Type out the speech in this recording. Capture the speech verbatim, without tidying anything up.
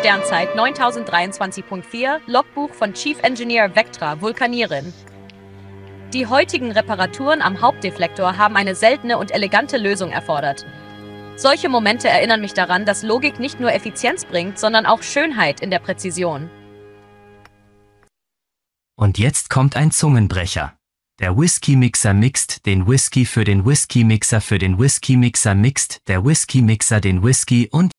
Sternzeit neuntausenddreiundzwanzig Punkt vier, Logbuch von Chief Engineer Vectra, Vulkanierin. Die heutigen Reparaturen am Hauptdeflektor haben eine seltene und elegante Lösung erfordert. Solche Momente erinnern mich daran, dass Logik nicht nur Effizienz bringt, sondern auch Schönheit in der Präzision. Und jetzt kommt ein Zungenbrecher. Der Whisky-Mixer mixt den Whisky für den Whisky-Mixer für den Whisky-Mixer mixt der Whisky-Mixer den Whisky und